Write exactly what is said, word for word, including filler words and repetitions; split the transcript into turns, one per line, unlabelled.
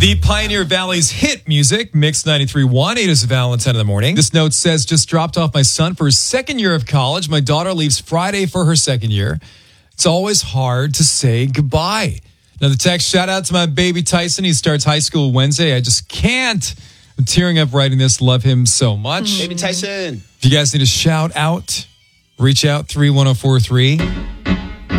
The Pioneer Valley's hit music, Mix ninety-three point one, eight is Valentine in the morning. This note says, just dropped off my son for his second year of college. My daughter leaves Friday for her second year. It's always hard to say goodbye. Now the text, shout out to my baby Tyson. He starts high school Wednesday. I just can't. I'm tearing up writing this. Love him so much.
Baby Tyson.
If you guys need a shout out, reach out three one zero four three.